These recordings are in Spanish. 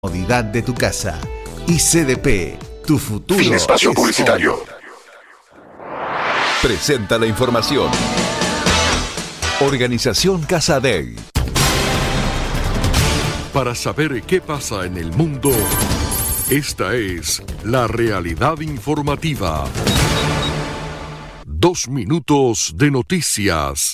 comodidad de tu casa. ICDP, tu futuro. Fin espacio publicitario. Presenta la información. Organización Casadei. Para saber qué pasa en el mundo, esta es la realidad informativa. 2 minutos de noticias.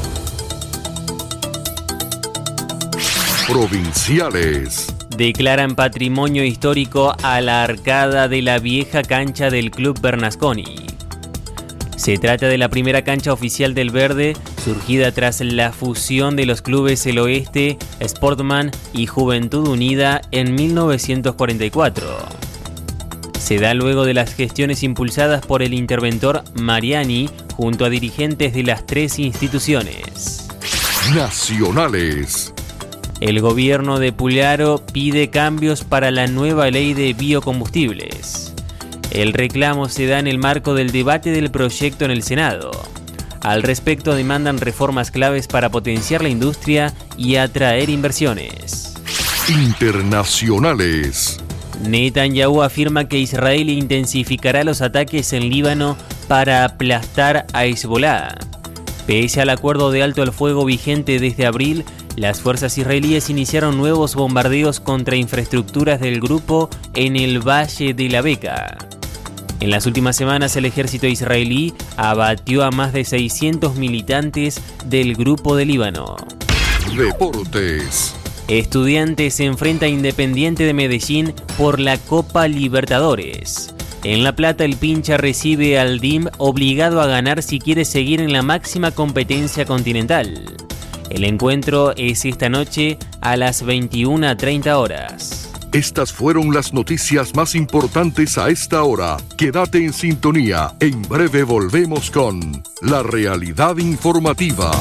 Provinciales. Declaran patrimonio histórico a la arcada de la vieja cancha del Club Bernasconi. Se trata de la primera cancha oficial del Verde, surgida tras la fusión de los clubes El Oeste, Sportman y Juventud Unida en 1944. Se da luego de las gestiones impulsadas por el interventor Mariani junto a dirigentes de las 3 instituciones. Nacionales. El gobierno de Puyaro pide cambios para la nueva ley de biocombustibles. El reclamo se da en el marco del debate del proyecto en el Senado. Al respecto demandan reformas claves para potenciar la industria y atraer inversiones. Internacionales. Netanyahu afirma que Israel intensificará los ataques en Líbano para aplastar a Hezbollah. Pese al acuerdo de alto al fuego vigente desde abril, las fuerzas israelíes iniciaron nuevos bombardeos contra infraestructuras del grupo en el Valle de la Beca. En las últimas semanas, el ejército israelí abatió a más de 600 militantes del grupo de Líbano. Deportes. Estudiantes se enfrenta a Independiente de Medellín por la Copa Libertadores. En La Plata, el Pincha recibe al DIM obligado a ganar si quiere seguir en la máxima competencia continental. El encuentro es esta noche a las 21:30 horas. Estas fueron las noticias más importantes a esta hora. Quédate en sintonía. En breve volvemos con la realidad informativa.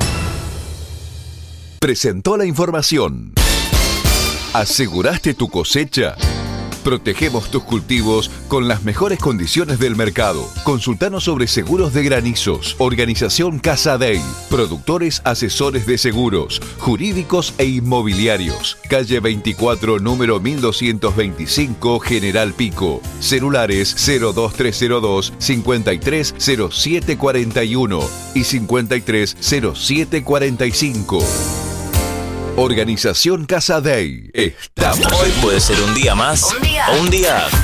Presentó la información. ¿Aseguraste tu cosecha? Protegemos tus cultivos con las mejores condiciones del mercado. Consultanos sobre seguros de granizos. Organización Casadei. Productores asesores de seguros, jurídicos e inmobiliarios. Calle 24, número 1225, General Pico. Celulares 02302 530741 y 530745. Organización Casadei. Estamos. Hoy puede ser un día más o un día